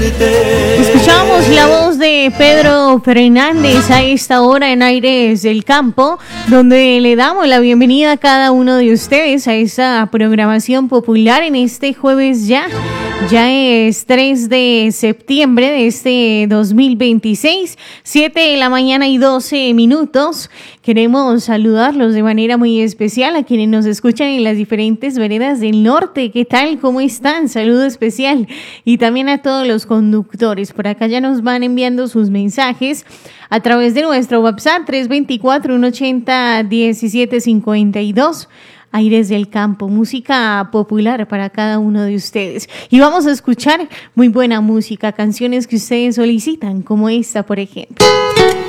Escuchamos la voz de Pedro Fernández a esta hora en Aires del Campo, donde le damos la bienvenida a cada uno de ustedes a esta programación popular en este jueves ya. Ya es 3 de septiembre de este 2026, 7 de la mañana y 12 minutos. Queremos saludarlos de manera muy especial a quienes nos escuchan en las diferentes veredas del norte. ¿Qué tal? ¿Cómo están? Saludo especial. Y también a todos los conductores. Por acá ya nos van enviando sus mensajes a través de nuestro WhatsApp 324-180-1752. Aires del Campo, música popular para cada uno de ustedes. Y vamos a escuchar muy buena música, canciones que ustedes solicitan, como esta, por ejemplo.